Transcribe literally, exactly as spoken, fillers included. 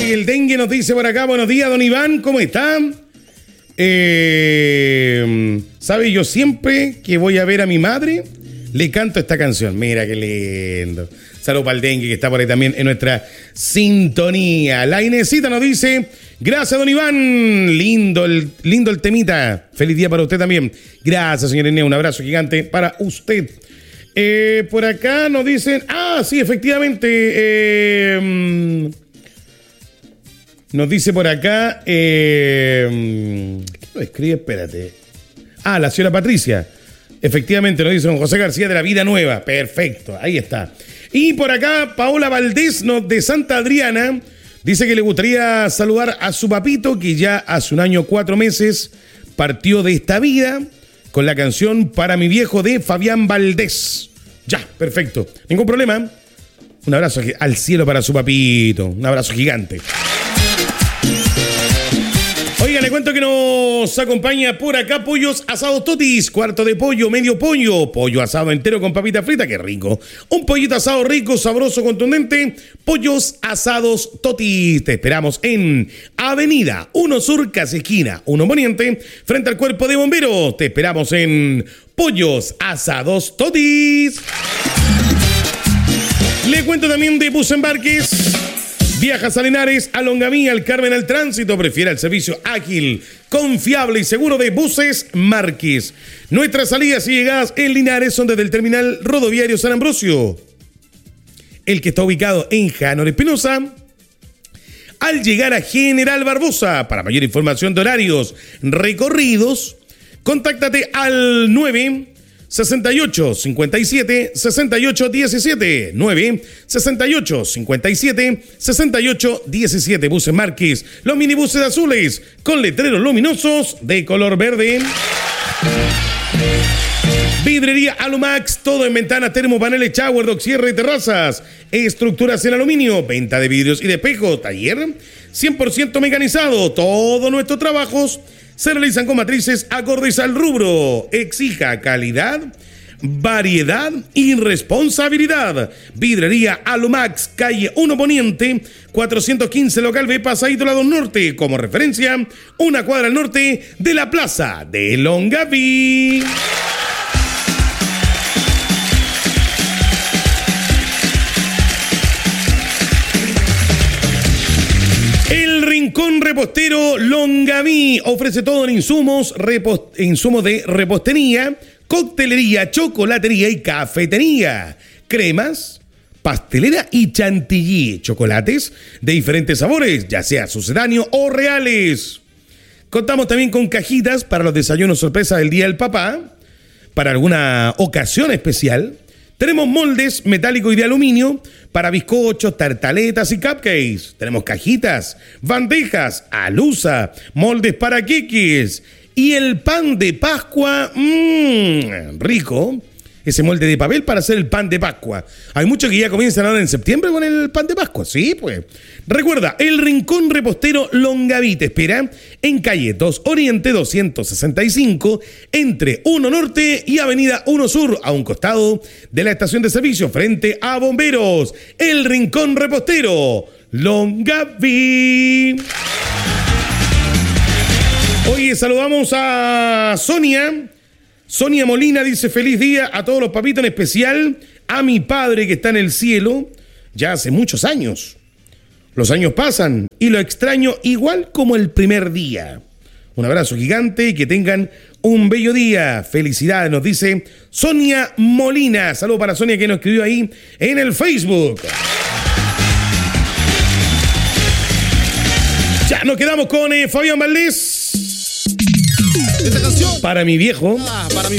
Oye, el dengue nos dice por acá, buenos días, don Iván, ¿cómo está? Eh, ¿Sabe? Yo siempre que voy a ver a mi madre, le canto esta canción. Mira qué lindo. Saludos para el dengue que está por ahí también en nuestra sintonía. La Inesita nos dice, gracias, don Iván. Lindo el, lindo el temita. Feliz día para usted también. Gracias, señor Inés. Un abrazo gigante para usted. Eh, por acá nos dicen, ah, sí, efectivamente. Eh, nos dice por acá, eh, ¿qué lo escribe? Espérate. Ah, la señora Patricia. Efectivamente, nos dice don José García de la Vida Nueva. Perfecto, ahí está. Y por acá, Paola Valdés, de Santa Adriana, dice que le gustaría saludar a su papito, que ya hace un año, cuatro meses, partió de esta vida, con la canción Para mi viejo de Fabián Valdés. Ya, perfecto. Ningún problema. Un abrazo al cielo para su papito. Un abrazo gigante. Oiga, le cuento que nos acompaña por acá Pollos Asados Totis, cuarto de pollo, medio pollo, pollo asado entero con papita frita, qué rico. Un pollito asado rico, sabroso, contundente, Pollos Asados Totis. Te esperamos en Avenida uno Sur, casi esquina uno Poniente, frente al Cuerpo de Bomberos. Te esperamos en Pollos Asados Totis. Le cuento también de Bus Embarques. Viajas a Linares, a Longaví, al Carmen, al Tránsito. Prefiera el servicio ágil, confiable y seguro de Buses Márquez. Nuestras salidas y llegadas en Linares son desde el terminal rodoviario San Ambrosio, el que está ubicado en Janor Espinosa, al llegar a General Barbosa. Para mayor información de horarios, recorridos, contáctate al nueve sesenta y ocho, cincuenta y siete, sesenta y ocho, diecisiete. nueve sesenta y ocho, cincuenta y siete, sesenta y ocho, diecisiete. Buses Márquez, los minibuses azules con letreros luminosos de color verde. Vidrería Alumax, todo en ventanas, termopaneles, shower, dock, cierre y terrazas. Estructuras en aluminio, venta de vidrios y de espejo. Taller cien por ciento mecanizado. Todos nuestros trabajos se realizan con matrices acordes al rubro. Exija calidad, variedad y responsabilidad. Vidrería Alumax, calle uno Poniente, cuatrocientos quince, local B, Pasadito Lado Norte. Como referencia, una cuadra al norte de la plaza de Longaví. Rincón Repostero Longaví ofrece todo en insumos, repost, insumos de repostería, coctelería, chocolatería y cafetería, cremas, pastelera y chantilly, chocolates de diferentes sabores, ya sea sucedáneo o reales. Contamos también con cajitas para los desayunos sorpresa del Día del Papá, para alguna ocasión especial. Tenemos moldes metálicos y de aluminio para bizcochos, tartaletas y cupcakes. Tenemos cajitas, bandejas, alusa, moldes para queques. Y el pan de Pascua, mmm, rico. Ese molde de papel para hacer el pan de Pascua. Hay muchos que ya comienzan ahora en septiembre con el pan de Pascua. Sí, pues. Recuerda, el Rincón Repostero Longaví te espera en calle dos Oriente doscientos sesenta y cinco, entre uno Norte y avenida uno Sur, a un costado de la estación de servicio, frente a Bomberos. El Rincón Repostero Longaví. Oye, saludamos a Sonia. Sonia Molina dice, feliz día a todos los papitos, en especial a mi padre que está en el cielo ya hace muchos años. Los años pasan y lo extraño igual como el primer día. Un abrazo gigante y que tengan un bello día. Felicidades, nos dice Sonia Molina. Saludos para Sonia que nos escribió ahí en el Facebook. Ya nos quedamos con eh, Fabián Valdés. Esta canción para mi viejo. Ah, para mi